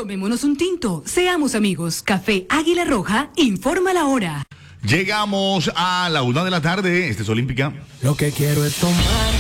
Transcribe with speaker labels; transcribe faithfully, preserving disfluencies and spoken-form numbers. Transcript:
Speaker 1: Tomémonos un tinto, seamos amigos. Café Águila Roja, informa la hora.
Speaker 2: Llegamos a la una de la tarde. Este es Olímpica.
Speaker 3: Lo que quiero es tomar